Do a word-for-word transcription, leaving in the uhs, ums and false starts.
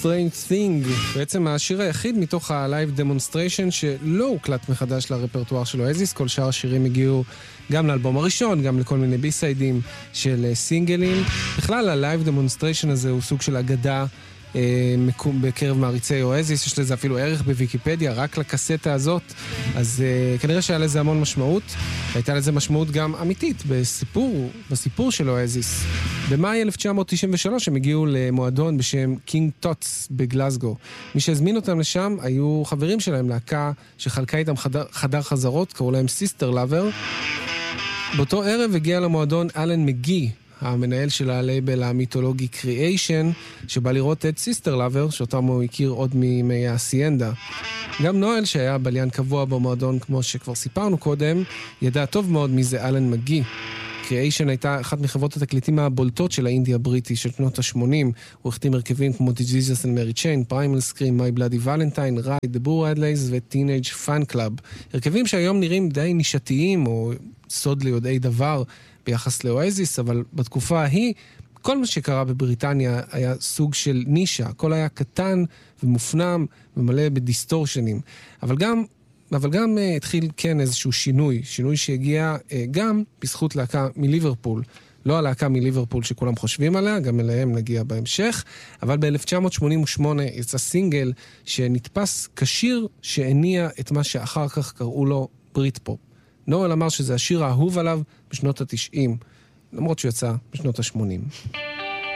Strange Thing, בעצם השיר היחיד מתוך ה-Live Demonstration שלא הוקלט מחדש לרפרטואר של אוהזיס. כל שאר השירים הגיעו גם לאלבום הראשון, גם לכל מיני בי-סיידים של סינגלים. בכלל, ה-Live Demonstration הזה הוא סוג של אגדה מקום בקרב מעריצי אוהזיס, יש לזה אפילו ערך בוויקיפדיה, רק לקסטה הזאת, אז uh, כנראה שהיה לזה המון משמעות, והייתה לזה משמעות גם אמיתית בסיפור, בסיפור של אוהזיס. במאי אלף תשע מאות תשעים ושלוש הם הגיעו למועדון בשם קינג טוטס בגלסגו. מי שהזמין אותם לשם היו חברים שלהם, להקה שחלקה איתם חדר, חדר חזרות, קראו להם סיסטר לאבר. באותו ערב הגיע למועדון אלן מגי, המנהל של הלייבל המיתולוגי קריאיישן, שבא לראות את סיסטר לאבר, שאותם הוא הכיר עוד מימי האסיינדה. גם נואל, שהיה בליין קבוע במועדון, כמו שכבר סיפרנו קודם, ידע טוב מאוד מי זה אלן מגי. קריאיישן הייתה אחת מחברות התקליטים הבולטות של האינדי הבריטי של שנות ה-שמונים. הוא החתים הרכבים כמו Jesus and Mary Chain, Primal Scream, My Bloody Valentine, Ride, The Boor Adlays ו-Teenage Fan Club. הרכבים שהיום נראים די נישתיים, או סוד ליודעי דבר, ביחס לאוהזיס, אבל בתקופה ההיא, כל מה שקרה בבריטניה היה סוג של נישה. הכל היה קטן ומופנם ומלא בדיסטורשנים. אבל גם, אבל גם uh, התחיל כן איזשהו שינוי, שינוי שהגיע uh, גם בזכות להקה מליברפול. לא הלהקה מליברפול שכולם חושבים עליה, גם אליהם נגיע בהמשך, אבל ב-אלף תשע מאות שמונים ושמונה יצא סינגל שנתפס כשיר שהניע את מה שאחר כך קראו לו ברית פופ. נואל אמר שזה השיר האהוב עליו בשנות ה-תשעים, למרות שהוא יצא בשנות ה-שמונים.